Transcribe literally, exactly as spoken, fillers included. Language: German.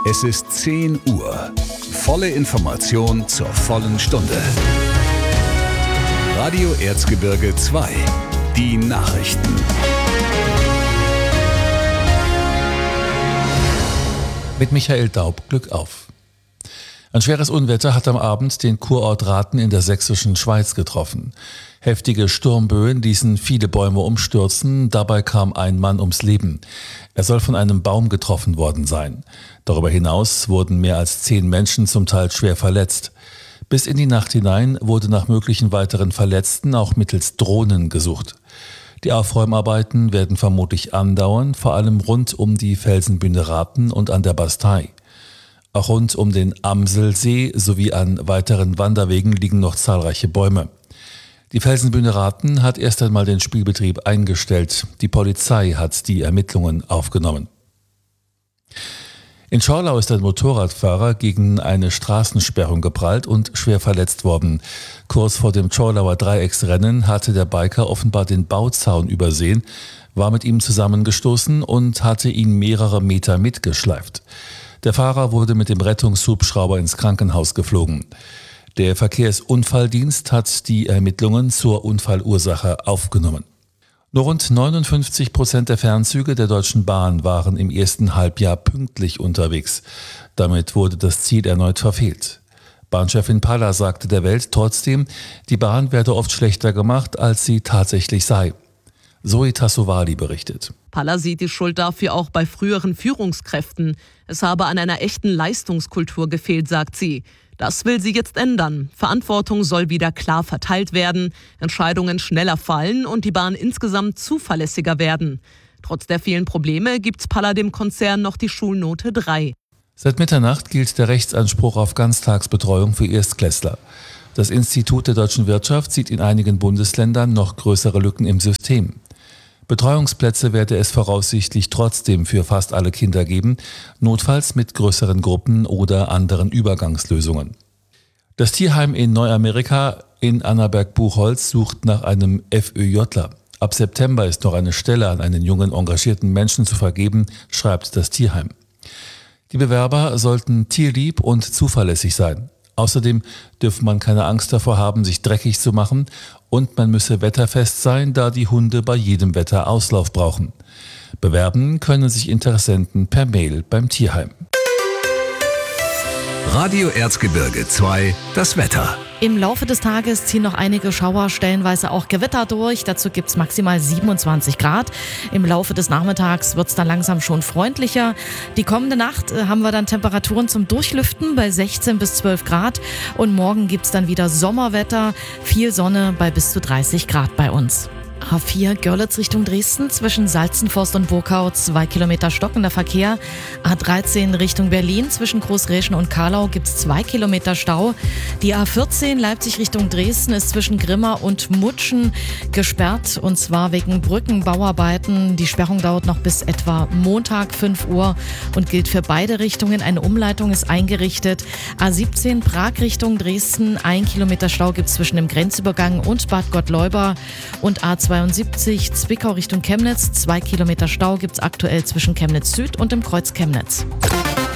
Es ist zehn Uhr. Volle Information zur vollen Stunde. Radio Erzgebirge zwei. Die Nachrichten. Mit Michael Daub, Glück auf. Ein schweres Unwetter hat am Abend den Kurort Rathen in der sächsischen Schweiz getroffen. Heftige Sturmböen ließen viele Bäume umstürzen, dabei kam ein Mann ums Leben. Er soll von einem Baum getroffen worden sein. Darüber hinaus wurden mehr als zehn Menschen zum Teil schwer verletzt. Bis in die Nacht hinein wurde nach möglichen weiteren Verletzten auch mittels Drohnen gesucht. Die Aufräumarbeiten werden vermutlich andauern, vor allem rund um die Felsenbühne Rathen und an der Bastei. Auch rund um den Amselsee sowie an weiteren Wanderwegen liegen noch zahlreiche Bäume. Die Felsenbühne Rathen hat erst einmal den Spielbetrieb eingestellt. Die Polizei hat die Ermittlungen aufgenommen. In Schorlau ist ein Motorradfahrer gegen eine Straßensperrung geprallt und schwer verletzt worden. Kurz vor dem Schorlauer Dreiecksrennen hatte der Biker offenbar den Bauzaun übersehen, war mit ihm zusammengestoßen und hatte ihn mehrere Meter mitgeschleift. Der Fahrer wurde mit dem Rettungshubschrauber ins Krankenhaus geflogen. Der Verkehrsunfalldienst hat die Ermittlungen zur Unfallursache aufgenommen. Nur rund neunundfünfzig Prozent der Fernzüge der Deutschen Bahn waren im ersten Halbjahr pünktlich unterwegs. Damit wurde das Ziel erneut verfehlt. Bahnchefin Paller sagte der Welt trotzdem, die Bahn werde oft schlechter gemacht, als sie tatsächlich sei. Zoe Tassovali berichtet. Paller sieht die Schuld dafür auch bei früheren Führungskräften. Es habe an einer echten Leistungskultur gefehlt, sagt sie. Das will sie jetzt ändern. Verantwortung soll wieder klar verteilt werden, Entscheidungen schneller fallen und die Bahn insgesamt zuverlässiger werden. Trotz der vielen Probleme gibt Paller dem Konzern noch die Schulnote drei. Seit Mitternacht gilt der Rechtsanspruch auf Ganztagsbetreuung für Erstklässler. Das Institut der deutschen Wirtschaft sieht in einigen Bundesländern noch größere Lücken im System. Betreuungsplätze werde es voraussichtlich trotzdem für fast alle Kinder geben, notfalls mit größeren Gruppen oder anderen Übergangslösungen. Das Tierheim in Neuamerika in Annaberg-Buchholz sucht nach einem FÖJler. Ab September ist noch eine Stelle an einen jungen, engagierten Menschen zu vergeben, schreibt das Tierheim. Die Bewerber sollten tierlieb und zuverlässig sein. Außerdem dürfe man keine Angst davor haben, sich dreckig zu machen, und man müsse wetterfest sein, da die Hunde bei jedem Wetter Auslauf brauchen. Bewerben können sich Interessenten per Mail beim Tierheim. Radio Erzgebirge zwei, das Wetter. Im Laufe des Tages ziehen noch einige Schauer, stellenweise auch Gewitter durch. Dazu gibt es maximal siebenundzwanzig Grad. Im Laufe des Nachmittags wird es dann langsam schon freundlicher. Die kommende Nacht äh, haben wir dann Temperaturen zum Durchlüften bei sechzehn bis zwölf Grad. Und morgen gibt es dann wieder Sommerwetter, viel Sonne bei bis zu dreißig Grad bei uns. A vier Görlitz Richtung Dresden, zwischen Salzenforst und Burkau zwei Kilometer stockender Verkehr. A dreizehn Richtung Berlin, zwischen Großräschen und Karlau gibt es zwei Kilometer Stau. Die A vierzehn Leipzig Richtung Dresden ist zwischen Grimma und Mutschen gesperrt, und zwar wegen Brückenbauarbeiten. Die Sperrung dauert noch bis etwa Montag fünf Uhr und gilt für beide Richtungen. Eine Umleitung ist eingerichtet. A siebzehn Prag Richtung Dresden, ein Kilometer Stau gibt es zwischen dem Grenzübergang und Bad Gottleuba. Und A zweiundsiebzig Zwickau Richtung Chemnitz, zwei Kilometer Stau gibt es aktuell zwischen Chemnitz Süd und dem Kreuz Chemnitz.